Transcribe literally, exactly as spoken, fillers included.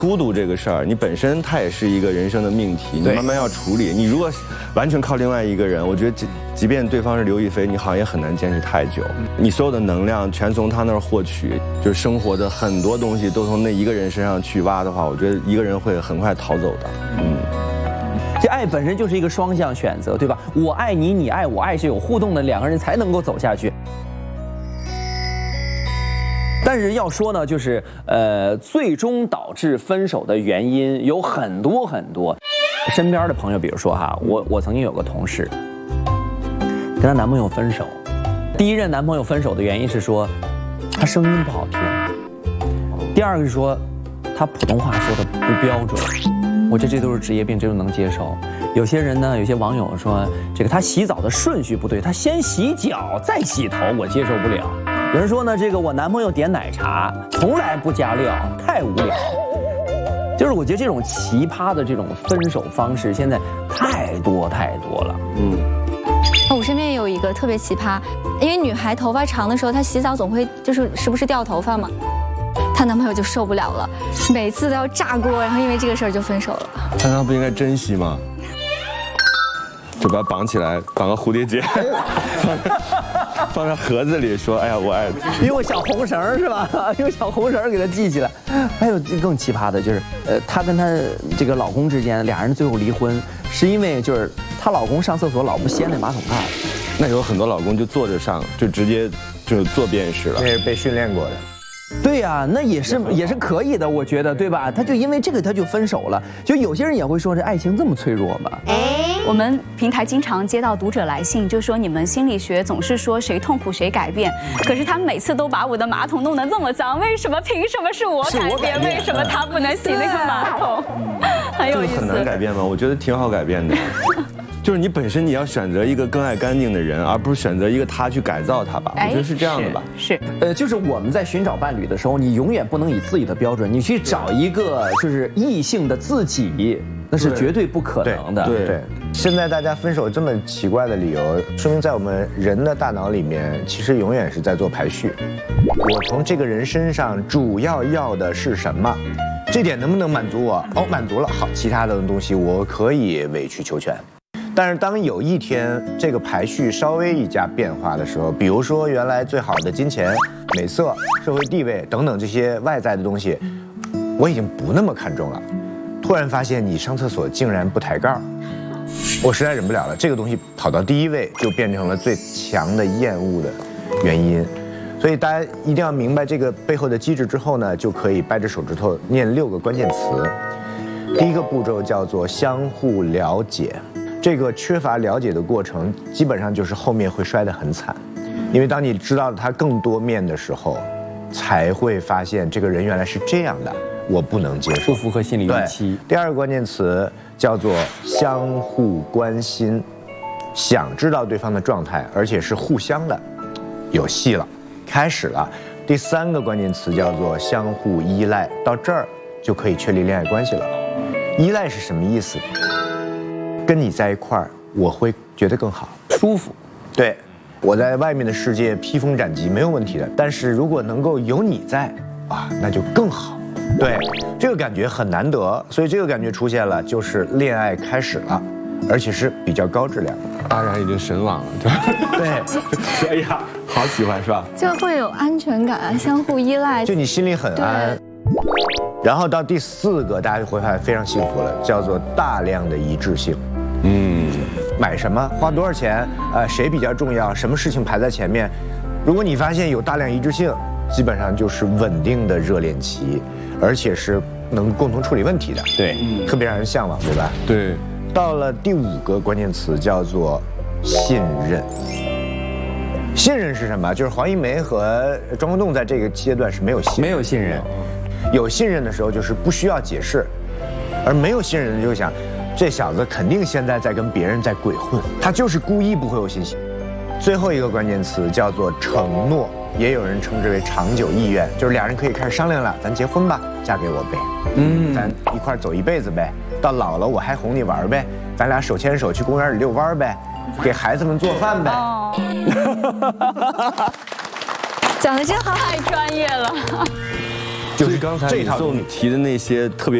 孤独这个事儿，你本身它也是一个人生的命题，你慢慢要处理。你如果完全靠另外一个人，我觉得即即便对方是刘亦菲，你好像也很难坚持太久。你所有的能量全从他那儿获取，就是生活的很多东西都从那一个人身上去挖的话，我觉得一个人会很快逃走的。嗯， 这爱本身就是一个双向选择，对吧？我爱你，你爱我，爱是有互动的，两个人才能够走下去。但是要说呢，就是呃，最终导致分手的原因有很多很多。身边的朋友，比如说哈，我我曾经有个同事，跟她男朋友分手，第一任男朋友分手的原因是说，他声音不好听；第二个是说，他普通话说的不标准。我觉得这都是职业病，这都能接受。有些人呢，有些网友说，这个他洗澡的顺序不对，他先洗脚再洗头，我接受不了。有人说呢，这个我男朋友点奶茶从来不加料，太无聊。就是我觉得这种奇葩的这种分手方式现在太多太多了。嗯， 我身边也有一个特别奇葩，因为女孩头发长的时候，她洗澡总会就是时不时掉头发嘛，她男朋友就受不了了，每次都要炸锅，然后因为这个事儿就分手了。 他那不应该珍惜吗？就把它绑起来，绑个蝴蝶结。放在盒子里说，哎呀，我爱你。 用小红绳是吧？用小红绳给他系起来。还有更奇葩的就是，呃，她跟她这个老公之间，俩人最后离婚，是因为就是她老公上厕所老不掀那马桶盖。 那有很多老公就坐着上，就直接就坐便是了。 那是被训练过的。 对呀、啊，那也是也是可以的，我觉得，对吧？他就因为这个他就分手了。就有些人也会说，这爱情这么脆弱吗？ 我们平台经常接到读者来信，就说你们心理学总是说谁痛苦谁改变，可是他每次都把我的马桶弄得这么脏，为什么？凭什么是我改变？为什么他不能洗那个马桶？很有意思。 很难改变吗？我觉得挺好改变的。就是你本身你要选择一个更爱干净的人，而不是选择一个他去改造他吧。我觉得是这样的吧。 是。 呃，就是我们在寻找伴侣的时候，你永远不能以自己的标准，你去找一个就是异性的自己，那是绝对不可能的。 对对。现在大家分手这么奇怪的理由，说明在我们人的大脑里面，其实永远是在做排序。我从这个人身上主要要的是什么？这点能不能满足我？哦，满足了，好，其他的东西我可以委曲求全。但是当有一天这个排序稍微一加变化的时候，比如说原来最好的金钱、美色、社会地位等等这些外在的东西，我已经不那么看重了。突然发现你上厕所竟然不抬盖，我实在忍不了了。这个东西跑到第一位，就变成了最强的厌恶的原因。所以大家一定要明白这个背后的机制之后呢，就可以掰着手指头念六个关键词。第一个步骤叫做相互了解。这个缺乏了解的过程，基本上就是后面会摔得很惨，因为当你知道了他更多面的时候，才会发现这个人原来是这样的，我不能接受， 不符合心理预期。 第二个关键词叫做相互关心，想知道对方的状态，而且是互相的，有戏了，开始了。第三个关键词叫做相互依赖，到这儿就可以确立恋爱关系了。依赖是什么意思？跟你在一块儿，我会觉得更好， 舒服。 对，我在外面的世界披风斩棘没有问题的，但是如果能够有你在，啊，那就更好。对，这个感觉很难得，所以这个感觉出现了，就是恋爱开始了，而且是比较高质量。 当然已经神往了，对吧？ 对， 哎呀，好喜欢是吧？ 就会有安全感啊，相互依赖， 就你心里很安。然后到第四个，大家就会发现非常幸福了，叫做大量的一致性。嗯，买什么，花多少钱，呃，谁比较重要，什么事情排在前面？如果你发现有大量一致性，基本上就是稳定的热恋期，而且是能共同处理问题的。 对， 嗯、特别让人向往，对吧？ 对。 到了第五个关键词叫做信任。信任是什么？就是黄一梅和庄国栋在这个阶段是没有信任， 没有信任。 有信任的时候就是不需要解释，而没有信任的就想，这小子肯定现在在跟别人在鬼混，他就是故意不会有信心。最后一个关键词叫做承诺，也有人称之为长久意愿，就是俩人可以开始商量了，咱结婚吧，嫁给我呗，嗯，咱一块走一辈子呗，到老了我还哄你玩呗，咱俩手牵手去公园里遛弯呗，给孩子们做饭呗。哦、 讲的真好， 太专业了。 就是刚才这一套宋提的那些特别